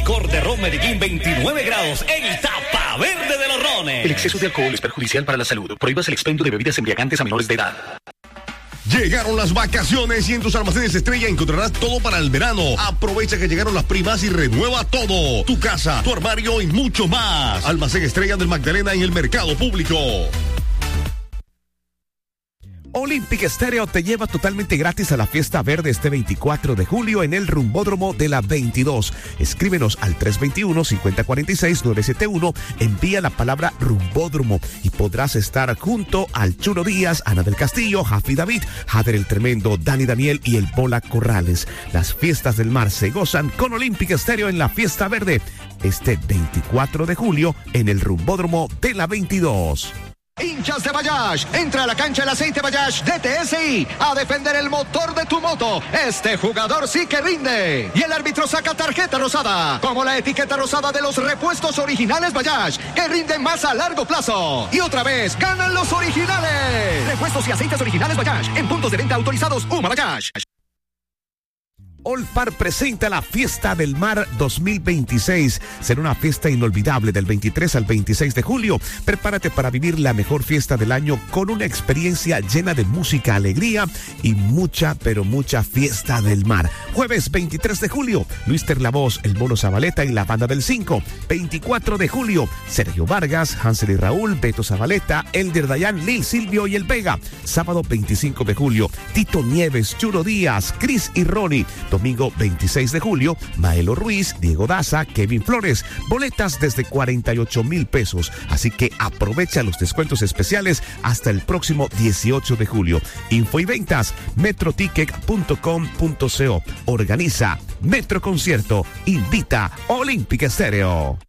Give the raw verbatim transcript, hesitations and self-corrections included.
Licor de ron Medellín veintinueve grados, el tapa verde de los rones. El exceso de alcohol es perjudicial para la salud. Prohíbas el expendio de bebidas embriagantes a menores de edad. Llegaron las vacaciones y en tus almacenes Estrella encontrarás todo para el verano. Aprovecha que llegaron las primas y renueva todo. Tu casa, tu armario y mucho más. Almacén Estrella del Magdalena en el mercado público. Olympic Stereo te lleva totalmente gratis a la Fiesta Verde este veinticuatro de julio en el Rumbódromo de la veintidós. Escríbenos al tres dos uno, cinco cero cuatro seis, nueve siete uno, envía la palabra Rumbódromo y podrás estar junto al Chulo Díaz, Ana del Castillo, Jafi David, Jader el Tremendo, Dani Daniel y el Bola Corrales. Las fiestas del mar se gozan con Olympic Stereo en la Fiesta Verde este veinticuatro de julio en el Rumbódromo de la veintidós. Hinchas de Bayash, entra a la cancha el aceite Bayash de T S I a defender el motor de tu moto. Este jugador sí que rinde. Y el árbitro saca tarjeta rosada, como la etiqueta rosada de los repuestos originales Bayash, que rinden más a largo plazo. Y otra vez, ganan los originales. Repuestos y aceites originales Bayash, en puntos de venta autorizados Uma Bayash. Olpar presenta la Fiesta del Mar dos mil veintiséis. Será una fiesta inolvidable del veintitrés al veintiséis de julio. Prepárate para vivir la mejor fiesta del año con una experiencia llena de música, alegría y mucha, pero mucha fiesta del mar. Jueves veintitrés de julio, Luis Terlavoz, el Mono Zabaleta y la Banda del cinco. veinticuatro de julio, Sergio Vargas, Hansel y Raúl, Beto Zabaleta, Elder Dayan, Lil Silvio y El Vega. Sábado veinticinco de julio, Tito Nieves, Churo Díaz, Cris y Ronnie. Domingo veintiséis de julio, Maelo Ruiz, Diego Daza, Kevin Flores. Boletas desde cuarenta y ocho mil pesos. Así que aprovecha los descuentos especiales hasta el próximo dieciocho de julio. Info y ventas, metroticket punto com punto co. Organiza Metro Concierto. Invita Olympic Stereo.